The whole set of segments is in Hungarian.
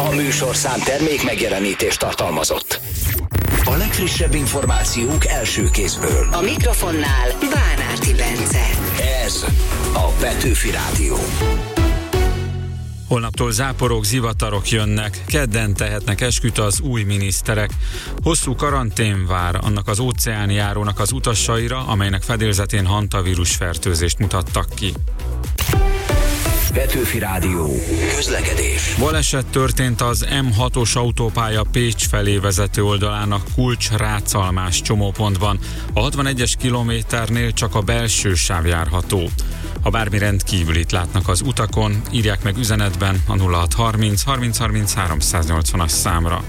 A műsorszám termék megjelenítést tartalmazott. A legfrissebb információk első kézből. A mikrofonnál Bánárti Bence. Ez a Petőfi Rádió. Holnaptól záporok, zivatarok jönnek, kedden tehetnek esküt az új miniszterek. Hosszú karantén vár annak az óceánjárónak az utasaira, amelynek fedélzetén hantavírus fertőzést mutattak ki. Petőfi Rádió. Közlekedés. Baleset történt az M6-os autópálya Pécs felé vezető oldalának Kulcs-Rácalmás csomópontban. A 61-es kilométernél csak a belső sáv járható. Ha bármi rendkívülit látnak az utakon, írják meg üzenetben a 0630 30 30 380-as számra.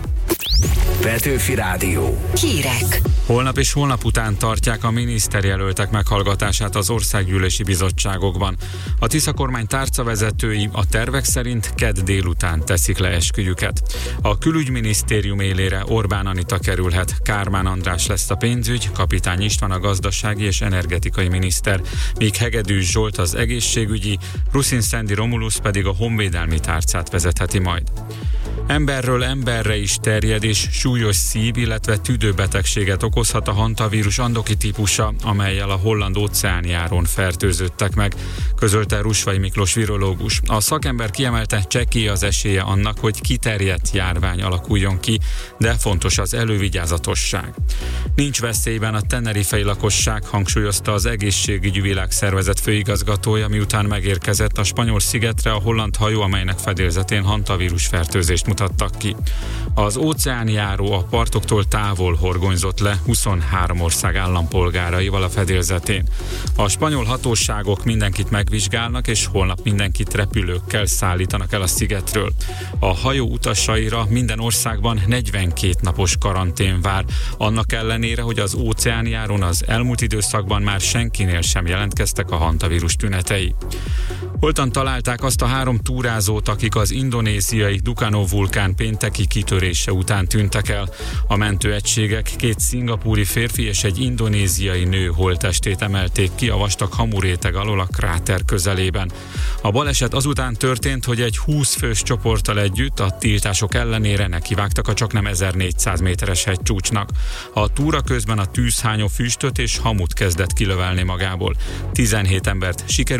Petőfi Rádió. Hírek. Holnap és holnap után tartják a miniszterjelöltek meghallgatását az országgyűlési bizottságokban. A Tisza kormány tárcavezetői a tervek szerint kedd délután teszik le esküjüket. A külügyminisztérium élére Orbán Anita kerülhet, Kármán András lesz a pénzügy, Kapitány István a gazdasági és energetikai miniszter, míg Hegedűs Zsolt az egészségügyi, Ruszin-Szendi Romulus pedig a honvédelmi tárcát vezetheti majd. Emberről emberre is terjed és súlyos szív, illetve tüdőbetegséget okozhat a hantavírus andoki típusa, amellyel a holland óceánjáron fertőződtek meg, közölte Rusvay Miklós virológus. A szakember kiemelte, csekély az esélye annak, hogy kiterjedt járvány alakuljon ki, de fontos az elővigyázatosság. Nincs veszélyben a tenerifei lakosság, hangsúlyozta az Egészségügyi Világszervezet főigazgatója, miután megérkezett a spanyol szigetre a holland hajó, amelynek fedélzetén hantavírus fertőzést mutattak ki. Az óceánjáró a partoktól távol horgonyzott le 23 ország állampolgáraival a fedélzetén. A spanyol hatóságok mindenkit megvizsgálnak, és holnap mindenkit repülőkkel szállítanak el a szigetről. A hajó utasaira minden országban 42 napos karantén vár, annak ellenére, hogy az óceánjáron az elmúlt időszakban már senkinél sem jelentkeztek a hantavírus tünetei. Holtan találták azt a 3 túrázót, akik az indonéziai Dukanó vulkán pénteki kitörése után tűntek el. A mentőegységek 2 szingapúri férfi és egy indonéziai nő holttestét emelték ki a vastag hamuréteg alól a kráter közelében. A baleset azután történt, hogy egy 20 fős csoporttal együtt a tiltások ellenére nekivágtak a csaknem 1400 méteres hegycsúcsnak. A túra közben a tűzhányó füstöt és hamut kezdett kilövelni magából. 17 embert sikerült